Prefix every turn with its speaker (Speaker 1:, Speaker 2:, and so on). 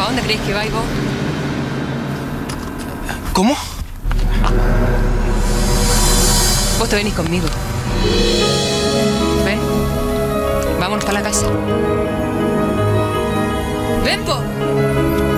Speaker 1: dónde creéis que vais vos?
Speaker 2: ¿Cómo?
Speaker 1: Vos te venís conmigo. ¿Ven? Vámonos para la casa. ¡Ven, po!